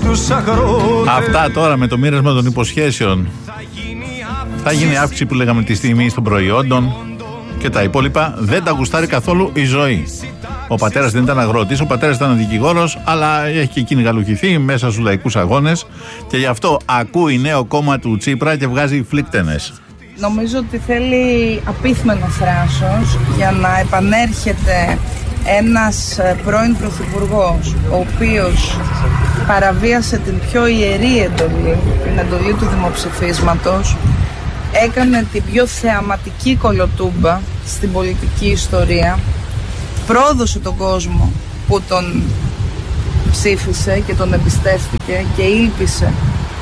τους αγρότες. Αυτά τώρα με το μοίρασμα των υποσχέσεων. Θα γίνει αύξηση που λέγαμε τη τιμή των προϊόντων και τα υπόλοιπα. Δεν τα γουστάρει καθόλου η ζωή. Ο πατέρας δεν ήταν αγρότης, ο πατέρας ήταν δικηγόρος, αλλά έχει και εκείνη γαλουχηθεί μέσα στους λαϊκούς αγώνες και γι' αυτό ακούει νέο κόμμα του Τσίπρα και βγάζει φλίκτενες. Νομίζω ότι θέλει απίθμενο θράσος για να επανέρχεται ένας πρώην πρωθυπουργός, ο οποίος παραβίασε την πιο ιερή εντολή, την εντολή του δημοψηφίσματος, έκανε την πιο θεαματική κολοτούμπα στην πολιτική ιστορία, πρόδωσε τον κόσμο που τον ψήφισε και τον εμπιστεύτηκε και ήλπισε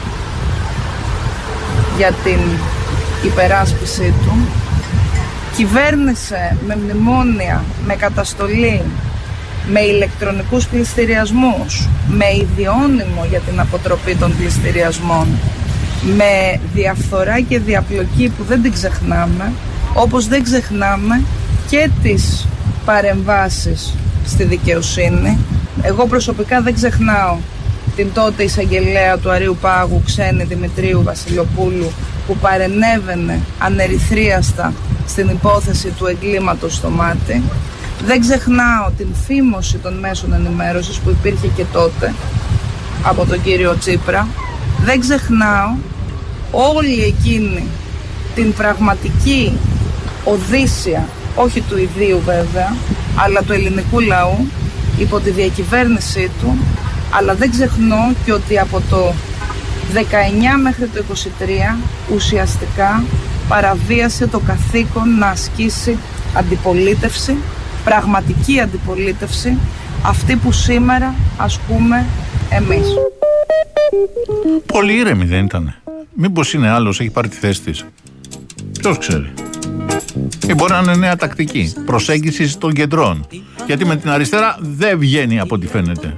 για την υπεράσπιση του, κυβέρνησε με μνημόνια, με καταστολή, με ηλεκτρονικούς πληστηριασμούς, με ιδιώνυμο για την αποτροπή των πληστηριασμών, με διαφθορά και διαπλοκή που δεν την ξεχνάμε, όπως δεν ξεχνάμε και τις παρεμβάσεις στη δικαιοσύνη. Εγώ προσωπικά δεν ξεχνάω την τότε εισαγγελέα του Αρείου Πάγου, Ξένη Δημητρίου Βασιλοπούλου, που παρενέβαινε ανερυθρίαστα στην υπόθεση του εγκλήματος στο Μάτι. Δεν ξεχνάω την φήμωση των μέσων ενημέρωσης που υπήρχε και τότε από τον κύριο Τσίπρα. Δεν ξεχνάω όλη εκείνη την πραγματική οδύσσια, όχι του ιδίου βέβαια, αλλά του ελληνικού λαού υπό τη διακυβέρνησή του. Αλλά δεν ξεχνώ και ότι από το 19 μέχρι το 23 ουσιαστικά παραβίασε το καθήκον να ασκήσει αντιπολίτευση, πραγματική αντιπολίτευση, αυτή που σήμερα ασκούμε εμείς. Πολύ ήρεμη δεν ήτανε? Μήπως είναι άλλος, έχει πάρει τη θέση της? Ποιος ξέρει. Ή μπορεί να είναι νέα τακτική προσέγγισης των κεντρών. Γιατί με την αριστερά δεν βγαίνει από ό,τι φαίνεται.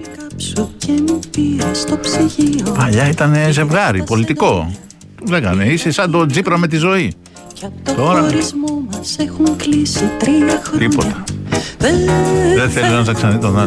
Παλιά ήταν ζευγάρι πολιτικό. Του λέγανε είσαι σαν το Τσίπρα με τη ζωή. Τώρα τίποτα. Δεν θέλει να ξαναδεί τον άλλο.